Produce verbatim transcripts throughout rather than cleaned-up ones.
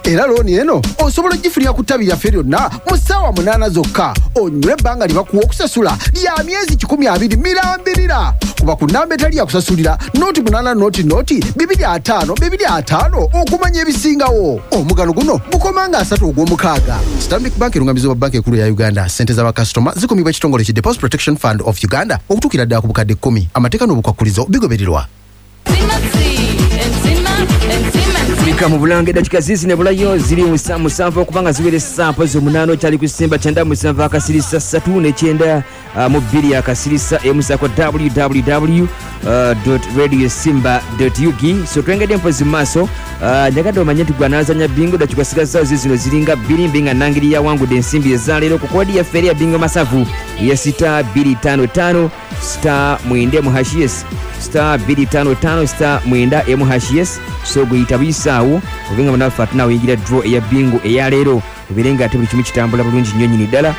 Era looni eno osobola ogifulira ku ttabi lyaffe lyonna mu ssaawa munaana zokka onywe ebbanga lye bakuwa okusasula lya myezi kikumi abiri mirambirira kuba ku nnamba etali yakusasulira nooti munaana nooti nooti bibiri ataano bibiri ataano okumanya ebisingawo. Omugano guno gukomanga asatu ogw'omukaaga. Stanbic Bank erungamizo wa banka ekulu ya Uganda. Ssente z'abakasitoma zikumibwa ekitongole ki Deposit Protection Fund of Uganda okutuukira ddala ku bukadde kkumi. Amateeka n'obukwakulizo bigobererwa. Mika mu Bulange dakika zizi ne bulayo ziri musanvu okubanga ziwere sampo z'omunaana okyali ku Simba kyenda musanvu akasirisa ssatu n'ekyenda mu bbiri akasirisa emusako w w w dot radio simba dot u g. So twengedde mpozi mu maaso njagadde omanye nti gwanazanya bingo dakika sigazaawo zizino ziringa bbiri mbinga nangiri yawangudde ensimbi ezaleero ku koodi yaffe eri ya bingo masavu ya sita bbiri ttaano ttaano sita mwenda mu hashes star bbiri ttaano ttaano star mwenda mu hashes. So guyita buyisaawo obenga banafu ate nawe yingira draw eya bingo eya leero oberenga ate buli kimu kitambula bulungi nnyo nnyini ddala.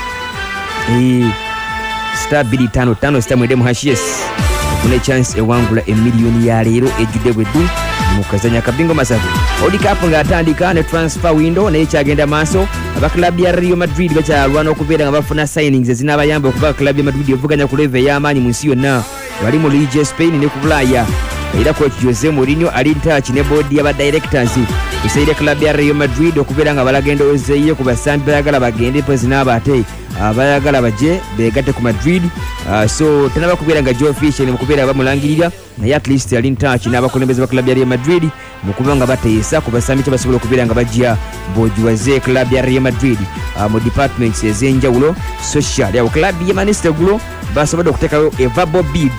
Star bbiri ttaano ttaano star mwenda mu hashes ofuna chance ewangula emiliyoni ya leero ejjudde bweddu mu kazanya kabingo masavu. Odikapu ng'atandika ne transfer window naye kyagenda maaso. Abaklabu ya Real Madrid bakyalwana okubeera nga bafuna signings ezinabayamba okuba klabu ya Madrid evuganya ku leve ey'amaanyi mu nsi yonna. Bali mu Liga Spain ne ku Bulaaya. Era coach Jose Mourinho ali ntaki ne board y'aba directors esaire klabu ya Real Madrid okubeera nga balagenda ozeeye ku basambi bayagala bagende pezi n'abate abayagala baje begatte ku Madrid. Uh, so tenaba kubeera nga Joe Fisher ne mukubeera bamulangirira naye at least ali ntaki n'abakulembeze ba klabu ya Real Madrid mu kuba nga bateesa ku basambi basobola okubeera nga bajja bojuwaze klabu ya Real Madrid uh, mu departments ez'enjawulo social yawo klabu ya Manchester gulo basobodde okuteekayo a verbal bid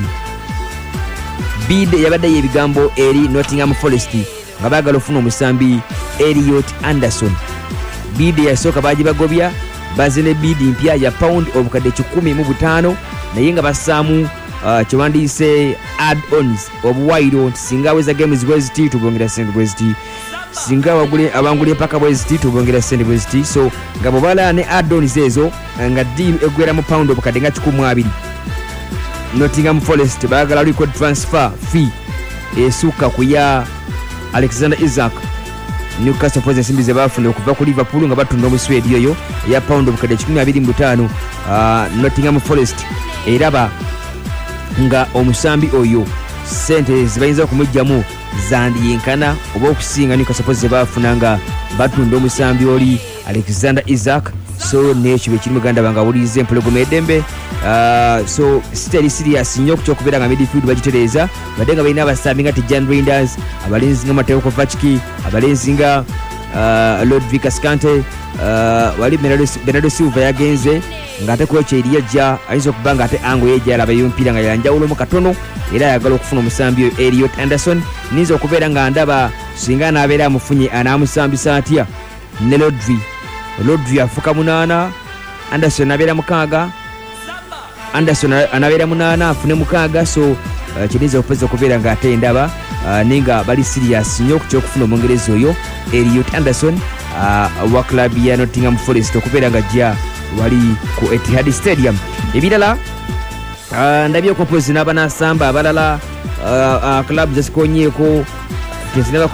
bid yabadde yebigambo eri Nottingham Forest nga baagala ofuna omusambi Elliot Anderson. Bid yasooka bagibagobya bazine bid mpya ya pound obukadde kikumi mu butaano naye nga basaamu uh, kyewandiise add-ons obuwairo singa aweza games bweziti tubongera sente bweziti singa wagule abangule paka bweziti tubongera sente bweziti. So nga bobala ne add-ons ezo nga deal egwera mu pound obukadde nga kikumi abiri. Nottingham Forest baagala record transfer fee esuka ku ya Alexander Isak. Newcastle Forest ensimbi ze bafuna okuva ku Liverpool nga batunda omuswedi oyo ya pound obukadde kikumi abiri mu butaano. Uh, Nottingham Forest eraba nga omusambi oyo sente zibayinza okumujjamu zandiyenkana oba okusinga Newcastle Forest ze bafuna nga batunda omusambi oli Alexander Isak. So nekyo bekiri muganda banga wulize empologoma edembe. Uh, so still serious nnyo okubeera nga midfield bagitereeza badde nga balina abasambi nga Tijan Reinders abalenzi nga Mateo Kovacic abalenzi nga uh, Lodvik Ascante uh, wali Bernardo Silva yagenze ng'ate kocha eri yajja ayinza okuba nga ate ango yejja alabayo omupiira nga yanjawulo mu katono era ayagala okufuna omusambi oyo Elliot Anderson. Niyinza okubeera nga ndaba singa anaabeera amufunye anaamusambisa atya ne Rodri Rodri afuka munaana Anderson abeera mukaaga Anderson anabeera munaana afune mukaaga. So uh, kiniza okupeza okubeera nga ate ndaba uh, ninga bali serious nnyo ku kyokufuna omungereza oyo Elliot Anderson uh, wa club ya Nottingham Forest okubeera nga jja wali ku Etihad Stadium. Ebirala uh, ndabye kompozi n'abanasamba abalala uh, uh, club zesikonyeeko tezinaba